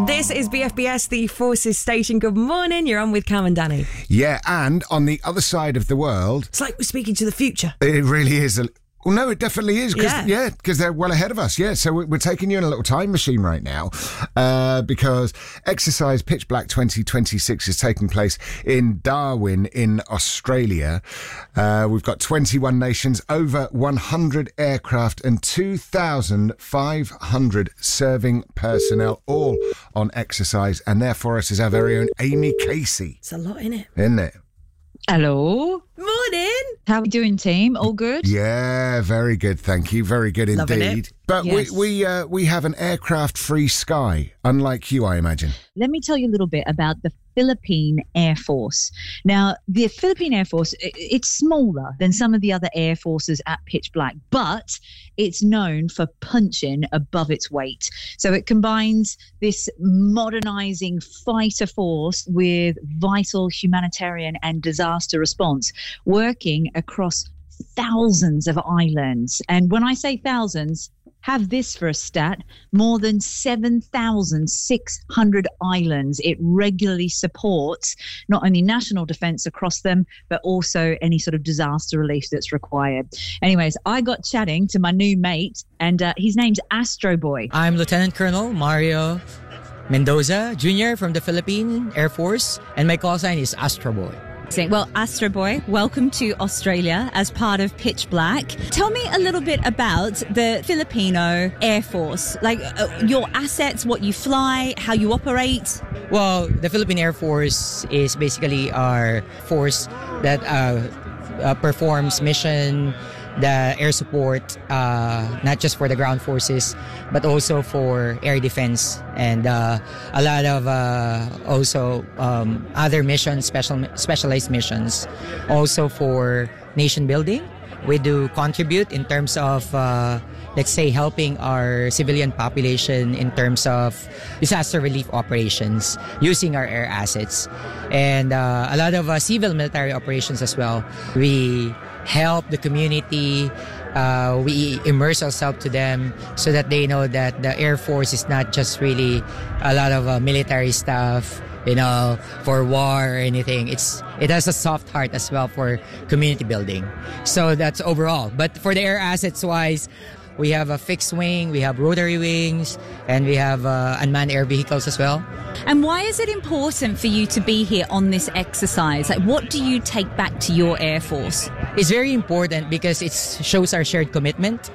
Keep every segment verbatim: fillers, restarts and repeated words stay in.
This is B F B S, the Forces Station. Good morning. You're on with Cam and Danny. Yeah, and on the other side of the world... It's like we're speaking to the future. It really is. A, well, no, it definitely is. Cause, Yeah. Yeah, because they're well ahead of us. Yeah, so we're, we're taking you in a little time machine right now uh, because Exercise Pitch Black twenty twenty-six is taking place in Darwin in Australia. Uh, we've got twenty-one nations, over one hundred aircraft and two thousand five hundred serving personnel, all on exercise. And there for us is our very own Amy Casey. It's a lot, innit? Isn't it? Hello. Morning. How are we doing, team? All good? Yeah, very good, thank you. Very good Loving indeed. it. But Yes. we we uh, we have an aircraft-free sky, unlike you, I imagine. Let me tell you a little bit about the Philippine Air Force. Now, the Philippine Air Force, i- it's smaller than some of the other air forces at Pitch Black, but it's known for punching above its weight. So it combines this modernizing fighter force with vital humanitarian and disaster response, working across thousands of islands. And when I say thousands, have this for a stat, more than seven thousand six hundred islands it regularly supports, not only national defence across them, but also any sort of disaster relief that's required. Anyways, I got chatting to my new mate, and uh, his name's Astro Boy. I'm Lieutenant Colonel Mario Mendoza, Junior from the Philippine Air Force, and my call sign is Astro Boy. Well, Astro Boy, welcome to Australia as part of Pitch Black. Tell me a little bit about the Filipino Air Force, like uh, your assets, what you fly, how you operate. Well, the Philippine Air Force is basically our force that uh, uh, performs mission, the air support, uh, not just for the ground forces, but also for air defense and uh, a lot of uh, also um, other missions, special specialized missions, also for nation building. We do contribute in terms of, uh, let's say, helping our civilian population in terms of disaster relief operations using our air assets. And uh, a lot of uh, civil military operations as well. We help the community. Uh, we immerse ourselves to them so that they know that the Air Force is not just really a lot of uh, military stuff, you know, for war or anything. It's it has a soft heart as well for community building. So that's overall. But for the air assets wise, we have a fixed wing, we have rotary wings, and we have uh, unmanned air vehicles as well. And why is it important for you to be here on this exercise? Like, what do you take back to your Air Force? It's very important because it shows our shared commitment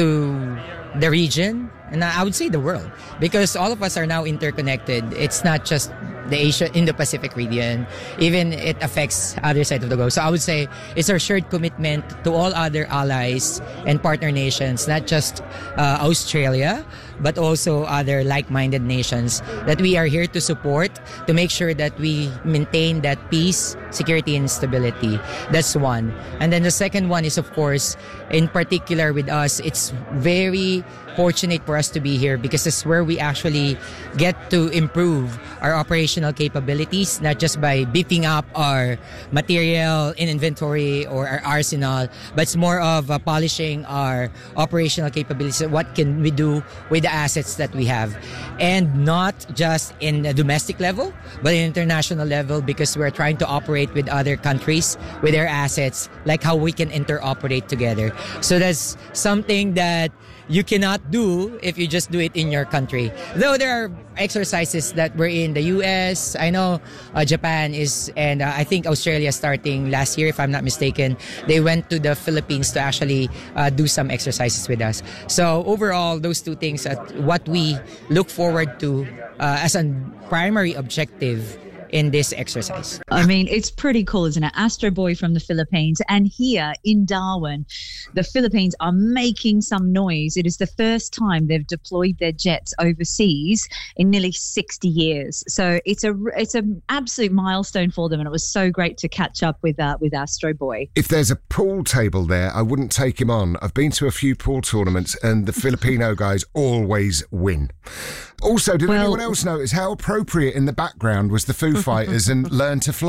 to the region, and I would say the world, because all of us are now interconnected. It's not just the Asia, Indo-Pacific region, even it affects other side of the globe. So I would say it's our shared commitment to all other allies and partner nations, not just uh, Australia, but also other like-minded nations that we are here to support, to make sure that we maintain that peace, security, and stability. That's one. And then the second one is, of course, in particular with us, it's very fortunate for us to be here because it's where we actually get to improve our operational capabilities, not just by beefing up our material in inventory or our arsenal, but it's more of uh, polishing our operational capabilities. What can we do with the assets that we have? And not just in the domestic level, but in international level, because we're trying to operate with other countries with their assets, like how we can interoperate together. So that's something that you cannot do if you just do it in your country. Though there are exercises that were in the U S, I know uh, Japan is, and uh, I think Australia starting last year, if I'm not mistaken, they went to the Philippines to actually uh, do some exercises with us. So overall, those two things are what we look forward to uh, as a primary objective in this exercise. I mean, it's pretty cool, isn't it? Astro Boy from the Philippines. And here in Darwin, the Philippines are making some noise. It is the first time they've deployed their jets overseas in nearly sixty years. So it's a it's an absolute milestone for them. And it was so great to catch up with uh, with Astro Boy. If there's a pool table there, I wouldn't take him on. I've been to a few pool tournaments and the Filipino guys always win. Also, did Well- anyone else notice how appropriate in the background was the Foo Fighters and Learn to Fly?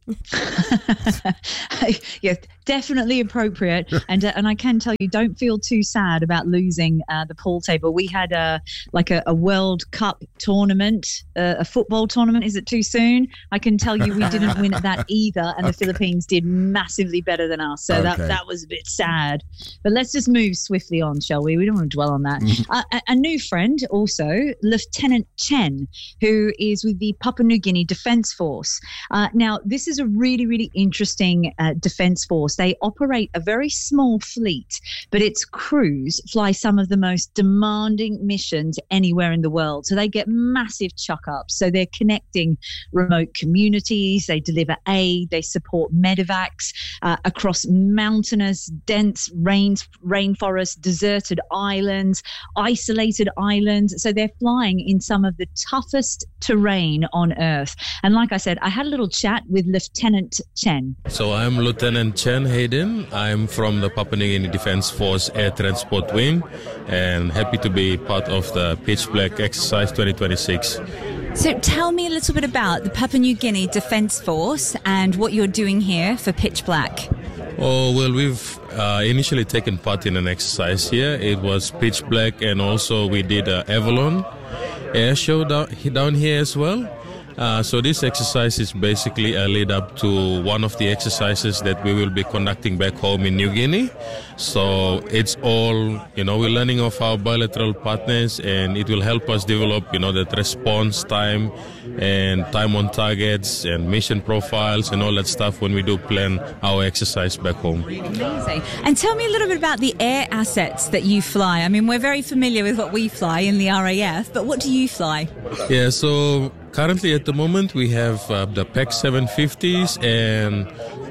Yes, definitely appropriate. And uh, and I can tell you, don't feel too sad about losing uh, the pool table. We had a like a, a World Cup tournament, uh, a football tournament. Is it too soon? I can tell you, we didn't win at that either, and the okay. Philippines did massively better than us. So okay. that that was a bit sad. But let's just move swiftly on, shall we? We don't want to dwell on that. uh, a, a new friend, also Lieutenant Chen, who is with the Papua New Guinea Defence Force. Uh, now, this is a really, really interesting uh, defence force. They operate a very small fleet, but its crews fly some of the most demanding missions anywhere in the world. So they get massive chuck-ups. So they're connecting remote communities. They deliver aid. They support medevacs uh, across mountainous, dense rains, rainforests, deserted islands, isolated islands. So they're flying in some of the toughest terrain on Earth. And like I said, I had a little chat with Lieutenant Chen. So I'm Lieutenant Chen Hayden. I'm from the Papua New Guinea Defence Force Air Transport Wing and happy to be part of the Pitch Black Exercise twenty twenty-six. So tell me a little bit about the Papua New Guinea Defence Force and what you're doing here for Pitch Black. Oh, well, we've uh, initially taken part in an exercise here. It was Pitch Black, and also we did a Avalon air show down, down here as well. Uh, so this exercise is basically a lead up to one of the exercises that we will be conducting back home in New Guinea. So it's all, you know, we're learning of our bilateral partners, and it will help us develop, you know, that response time and time on targets and mission profiles and all that stuff when we do plan our exercise back home. Amazing. And tell me a little bit about the air assets that you fly. I mean, we're very familiar with what we fly in the R A F, but what do you fly? Yeah, so currently at the moment we have uh, the P A C seven fifties and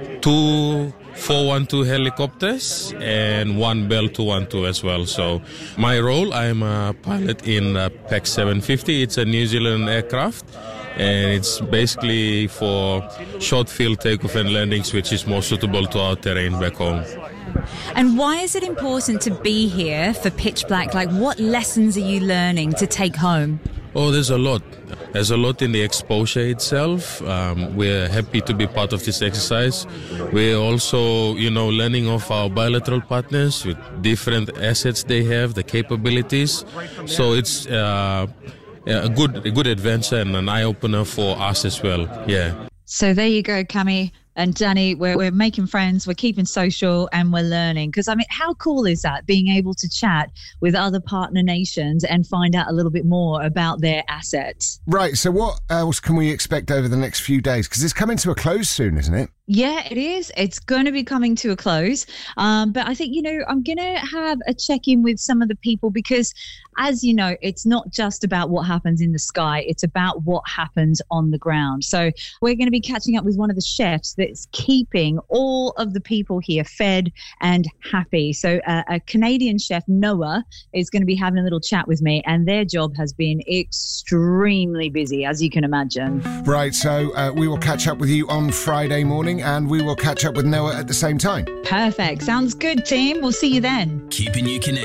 two four one two helicopters and one Bell two twelve as well. So my role, I'm a pilot in the P A C seven fifty. It's a New Zealand aircraft, and it's basically for short field takeoff and landings, which is more suitable to our terrain back home. And why is it important to be here for Pitch Black? Like, what lessons are you learning to take home? Oh, there's a lot. There's a lot in the exposure itself. Um, we're happy to be part of this exercise. We're also, you know, learning of our bilateral partners with different assets they have, the capabilities. So it's uh, a good, a good adventure and an eye-opener for us as well. Yeah. So there you go, Cami. And Danny, we're, we're making friends, we're keeping social, and we're learning. Because, I mean, how cool is that, being able to chat with other partner nations and find out a little bit more about their assets? Right. So what else can we expect over the next few days? Because it's coming to a close soon, isn't it? Yeah, it is. It's going to be coming to a close. Um, but I think, you know, I'm going to have a check-in with some of the people because, as you know, it's not just about what happens in the sky. It's about what happens on the ground. So we're going to be catching up with one of the chefs that's keeping all of the people here fed and happy. So uh, a Canadian chef, Noah, is going to be having a little chat with me, and their job has been extremely busy, as you can imagine. Right. So uh, we will catch up with you on Friday morning, and we will catch up with Noah at the same time. Perfect. Sounds good, team. We'll see you then. Keeping you connected.